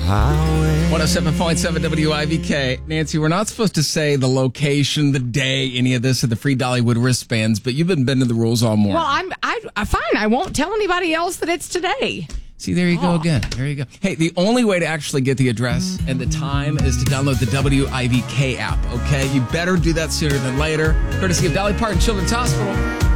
highway. 107.7 WIVK. Nancy, we're not supposed to say the location, the day, any of this, of the free Dollywood wristbands, but you've been bending the rules all morning. Well, I'm fine. I won't tell anybody else that it's today. See, there you go again. There you go. Hey, the only way to actually get the address and the time is to download the WIVK app, okay? You better do that sooner than later. Courtesy of Dolly Parton Children's Hospital.